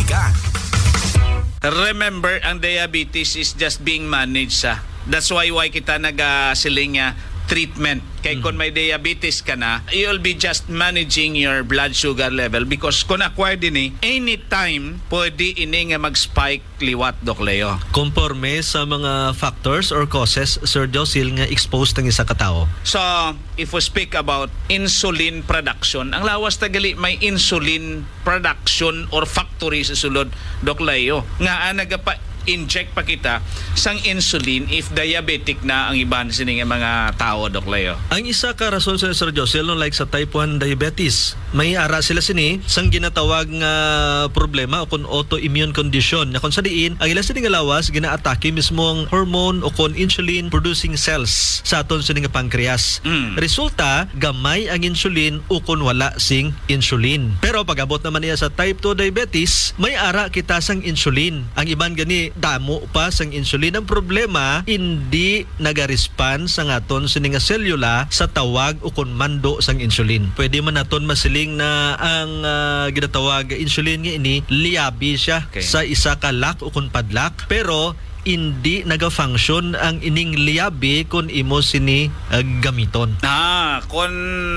ka. Remember, ang diabetes is just being managed. That's why kita nag-siling treatment. Kaya kung may diabetes ka na, you'll be just managing your blood sugar level because kung acquired din anytime pwede ini nga mag-spike liwat, Doc Leo. Conforme sa mga factors or causes, Sir Josil, nga exposed ng isa katao. So, if we speak about insulin production, ang lawas tagali may insulin production or factory sa sulod, Doc Leo. Nga nagapa inject pa kita sang insulin if diabetic na ang iban sining mga tao, Doc Leo. Ang isa ka rason sa Sir Josil, no, like sa type 1 diabetes, may ara sila sini sang ginatawag nga problema o kung autoimmune condition na kung sa diin ang ila sini nga lawas ginaatake mismo ang hormone o kung insulin producing cells sa aton sini nga pancreas. Resulta gamay ang insulin o kung wala sing insulin. Pero pag-abot naman niya sa type 2 diabetes, may ara kita sang insulin. Ang iban gani damo pa sang insulin. Ang problema, hindi naga-respond sa aton sini nga selula sa tawag o kung mando sang insulin. Pwede man naton masiling na ang ginatawag insulin nga ini liabi siya sa isa ka lock o kung padlock, pero hindi naga-function ang ining liabi kung imo sini gamiton. Kung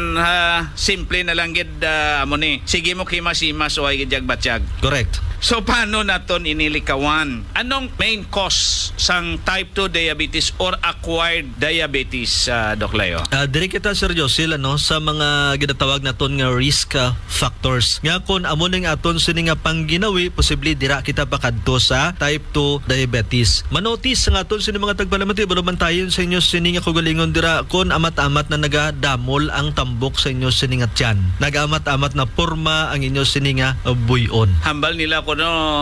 simple na lang gid amo ni. Sige mo kimas-imas o ay gidyag batyag. Correct. So paano naton inilikawan? Anong main cause sang type 2 diabetes or acquired diabetes, Doc Leo? Diri kita, Sir Josil, sa mga ginatawag naton nga risk factors. Nga kung amo ning aton sini nga pangginawi, posible dira kita pakadto sa type 2 diabetes. Manotis sa aton sini mga tagpalamati, buluman tayo sa inyo sini nga kugalingon dira kung amat-amat na nagadamol ang tambok sa inyo sini nga tiyan. Nagamat-amat na porma ang inyo sini nga buyon. Hambal nila ko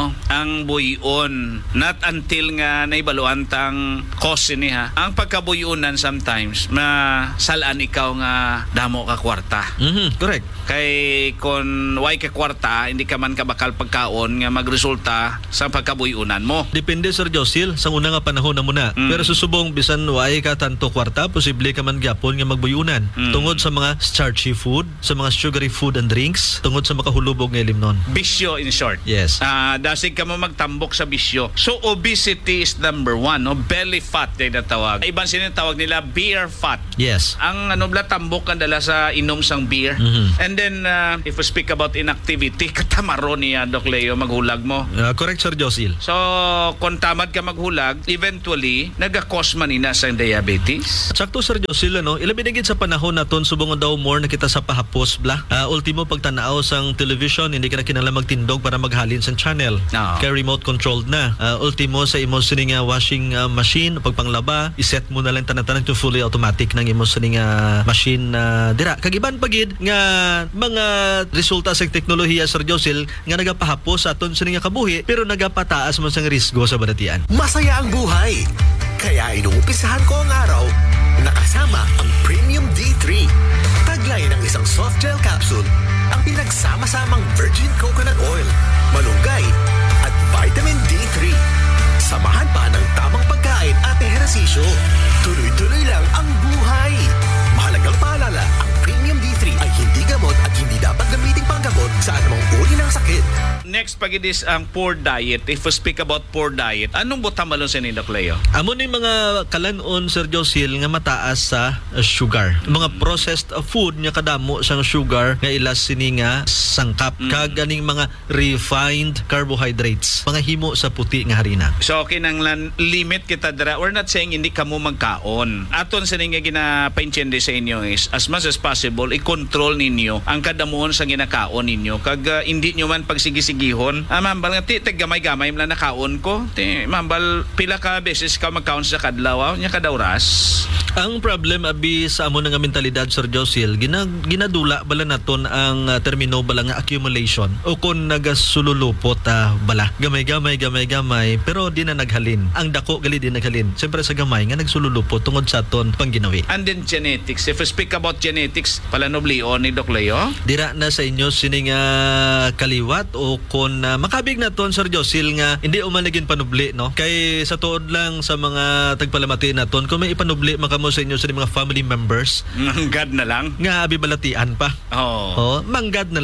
ang buyon not until nga naibaluan tang cause ni ang pagkabuyonan sometimes masalaan ikaw nga damo ka kwarta. Correct. Kay kung way ka kwarta hindi ka man kabakal pagkaon nga magresulta sa pagkabuyonan mo. Depende, Sir Josil, sa una nga panahon na muna. Pero susubong bisan way ka tanto kwarta, posible ka man gyapon nga magbuyunan. Tungod sa mga starchy food, sa mga sugary food and drinks, tungod sa makahulubog nga limnon. Bisyo in short. Yes. Dasig ka mo magtambok sa bisyo. So obesity is number 1, no? Belly fat din natawag. Iban sinatawag nila beer fat. Yes. Ang tambok kan dala sa inom sang beer. And then if we speak about inactivity, katamaro niya, Doc Leo, maghulag mo. Correct, Sir Josil. So kung tamad ka maghulag, eventually nagakos man ina sa diabetes. Sakto, Sir Josil, ilabi na gid sa panahon naton subong daw more na kita sa pahapos bla. Ultimo pagtanaw sang television, hindi ka na kinahanglan magtindog para maghalin sa channel. Kaya remote controlled na. Ultimo sa imo sini nga washing machine pagpanglaba, iset mo na lang tanan-tanan to fully automatic nang imo sini nga machine dira. Kagiban pagid nga mga resulta sa teknolohiya, Sir Josil, nga nagapahapos sa aton sini nga kabuhi pero nagapataas man sang risgo sa badatian. Masaya ang buhay. Kaya inuumpisahan ko ang araw nakasama ang Premium D3. Taglay ng isang soft gel capsule ang pinagsama-samang virgin coconut oil, malunggay at vitamin D3. Samahan pa ng tamang pagkain at ehersisyo. Tuloy-tuloy lang ang buhay. Mahalagang paalala, ang Premium D3 ay hindi gamot at hindi dapat gamitin panggamot sa anumang uri ng sakit. Next pag is ang poor diet. If we speak about poor diet, anong butamalon sa ni Doc Leo? Amo ni mga kalanon, Sir Josil, nga mataas sa sugar. Mga processed food nga kadamo sang sugar nga ilas sini nga sangkap kag ganing mga refined carbohydrates, mga himo sa puti nga harina. So kinanglan limit kita dira. We're not saying hindi ka mo magkaon. Aton sini nga ginapaintindi sa inyo is as much as possible i-control ninyo ang kadamuon sa ginakaon ninyo kag hindi nyo man pagsigisig gihon. Mambal nga ti gamay-gamay man nakaon ko. Ti mambal pila ka beses ka magkaon sa kadlaw nya kadawras. Ang problem abi sa amo nga mentalidad, Sir Josil, ginadula bala naton ang termino bala nga accumulation o kun nagasululupot bala. Gamay-gamay pero di na naghalin. Ang dako gali di naghalin. Siyempre sa gamay nga nagsululupot tungod sa aton pangginawi. And then genetics. If we speak about genetics, palanoblion ni Doc Leo. Dira na sa inyo sining kaliwat o kung makabig na ton, Sir Josil, nga hindi umanagin panubli, no? Kay sa tuod lang sa mga tagpalamati na ton, kung may ipanubli makamo sa inyo sa mga family members, manggad na lang. Nga abibalatian pa. Oh. Manggad na lang.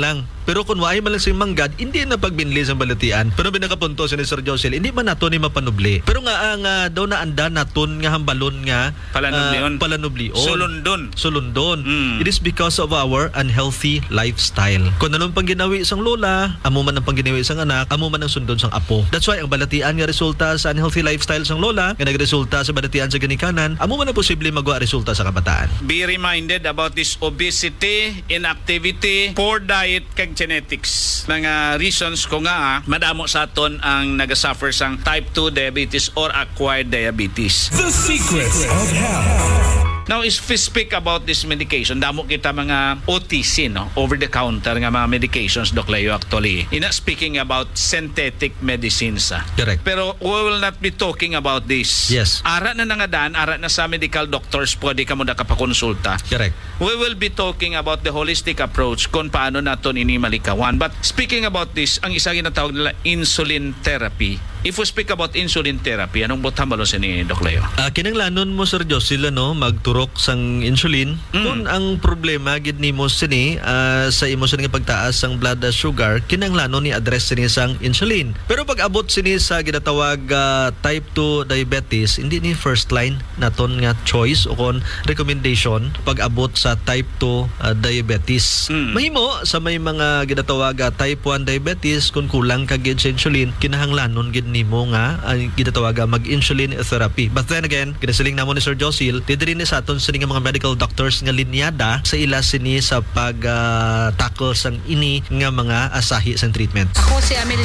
Pero kung waay man lang sing manggad, hindi na pagbinli sa balatian. Pero pinakapunto si Sir Josel, hindi man nato ni mapanubli. Pero nga daw na anda naton nga hambalon nga palanublion. Sulundon. It is because of our unhealthy lifestyle. Kung anong pangginawi isang lola, amo man ang pangginawi isang anak, amo man ang sundon sang apo. That's why ang balatian nga resulta sa unhealthy lifestyle sang lola, nga nagresulta sa balatian sa ginikanan, amo man ang posible magwa resulta sa kabataan. Be reminded about this obesity, inactivity, poor diet, kag genetics. Mga reasons ko nga madamo sa aton ang nagasuffer sang type 2 diabetes or acquired diabetes. The secrets of health. Now, if we speak about this medication, damo kita mga OTC, no? Over-the-counter nga mga medications, Doc Leo, actually. Speaking about synthetic medicines. Correct. Pero we will not be talking about this. Yes. Ara na nangadaan, ara na sa medical doctors, pwede ka mo nakapakonsulta. Correct. We will be talking about the holistic approach kung paano naton ini malikawan. But speaking about this, ang isa ginatawag nila insulin therapy. If we speak about insulin therapy, anong butang balo sa ni Doc Leo? Kinanglanon mo, Sir Josel, magturok sang insulin. Kung ang problema gid nimo sini sa imo sini nga pagtaas sang blood sugar, kinanglanon ni address sini sang insulin. Pero pag abot sini sa ginatawag type 2 diabetes, hindi ni first line naton nga choice o kon recommendation pag abot sa type 2 diabetes. Mahimo sa may mga ginatawag type 1 diabetes, kung kulang ka gid sa insulin, kinahanglanon gid nimo nga ginatawag mag-insulin therapy. But then again, kinasiling namo ni Sir Josil, didiri ni sa aton sini nga mga medical doctors nga linyada sa ila sini sa pag tackle sang ini nga mga asahi sang treatment. Ako si Amelie